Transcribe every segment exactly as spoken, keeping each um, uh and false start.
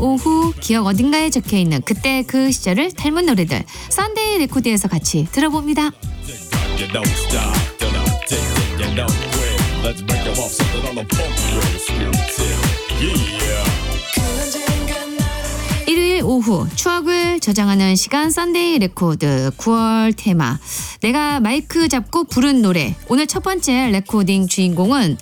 오후 기억 어딘가에 적혀있는 그때 그 시절을 닮은 노래들 썬데이 레코드에서 같이 들어봅니다. 일요일 오후 추억을 저장하는 시간 썬데이 레코드 구월 테마 내가 마이크 잡고 부른 노래. 오늘 첫 번째 레코딩 주인공은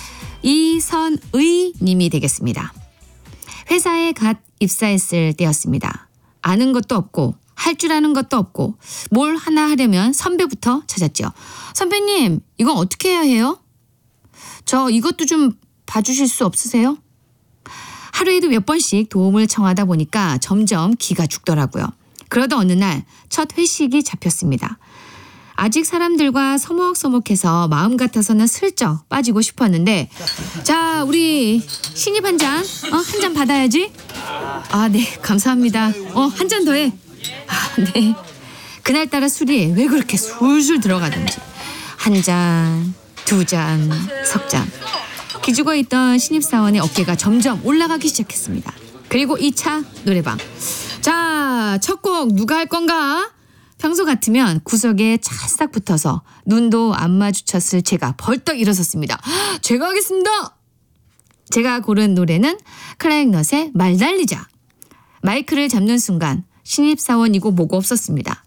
이선의 님이 되겠습니다. 회사에 갓 입사했을 때였습니다. 아는 것도 없고 할 줄 아는 것도 없고 뭘 하나 하려면 선배부터 찾았죠. 선배님 이건 어떻게 해야 해요? 저 이것도 좀 봐주실 수 없으세요? 하루에도 몇 번씩 도움을 청하다 보니까 점점 기가 죽더라고요. 그러다 어느 날 첫 회식이 잡혔습니다. 아직 사람들과 서먹서먹해서 마음 같아서는 슬쩍 빠지고 싶었는데 자 우리 신입 한 잔, 어, 한 잔 받아야지. 아, 네 감사합니다. 어, 한 잔 더 해. 아, 네. 그날따라 술이 왜 그렇게 술술 들어가던지 한 잔, 두 잔, 석 잔. 기죽어 있던 신입사원의 어깨가 점점 올라가기 시작했습니다. 그리고 이 차 노래방. 자, 첫 곡 누가 할 건가? 평소 같으면 구석에 찰싹 붙어서 눈도 안 마주쳤을 제가 벌떡 일어섰습니다. 제가 하겠습니다. 제가 고른 노래는 크라잉넛의 말 달리자. 마이크를 잡는 순간 신입사원이고 뭐고 없었습니다.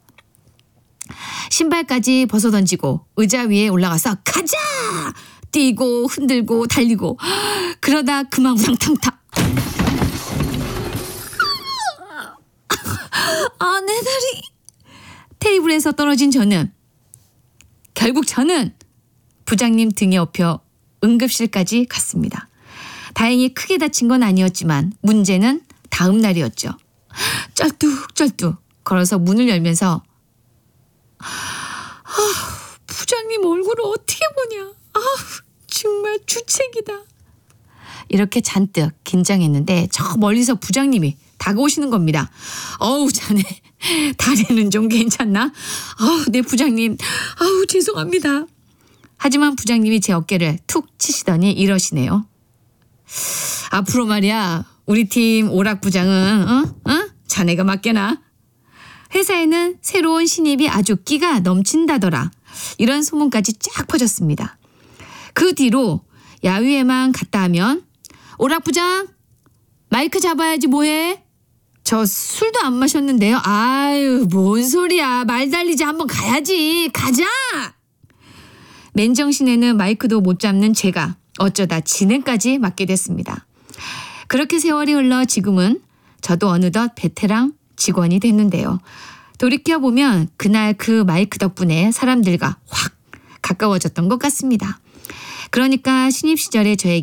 신발까지 벗어던지고 의자 위에 올라가서 가자! 뛰고 흔들고 달리고 그러다 그만 우당탕탕. 아, 내 다리. 테이블에서 떨어진 저는 결국 저는 부장님 등에 업혀 응급실까지 갔습니다. 다행히 크게 다친 건 아니었지만 문제는 다음 날이었죠. 쩔뚝쩔뚝 걸어서 문을 열면서 아, 부장님 얼굴을 어떻게 보냐. 아, 정말 주책이다. 이렇게 잔뜩 긴장했는데 저 멀리서 부장님이 다가오시는 겁니다. 어우 자네 다리는 좀 괜찮나? 아우 네 부장님 아우 죄송합니다. 하지만 부장님이 제 어깨를 툭 치시더니 이러시네요. 앞으로 말이야 우리 팀 오락 부장은 어? 어? 자네가 맡겨놔. 회사에는 새로운 신입이 아주 끼가 넘친다더라. 이런 소문까지 쫙 퍼졌습니다. 그 뒤로 야유회만 갔다 하면 오락 부장 마이크 잡아야지 뭐해? 저 술도 안 마셨는데요. 아유 뭔 소리야. 말 달리자 한번 가야지. 가자. 맨정신에는 마이크도 못 잡는 제가 어쩌다 진행까지 맡게 됐습니다. 그렇게 세월이 흘러 지금은 저도 어느덧 베테랑 직원이 됐는데요. 돌이켜보면 그날 그 마이크 덕분에 사람들과 확 가까워졌던 것 같습니다. 그러니까 신입 시절의 저에게